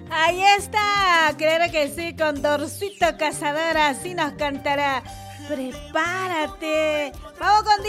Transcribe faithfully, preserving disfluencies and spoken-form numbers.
Ahí está, claro que sí, con Dorcito Cazadora, así nos cantará. Prepárate. Vamos con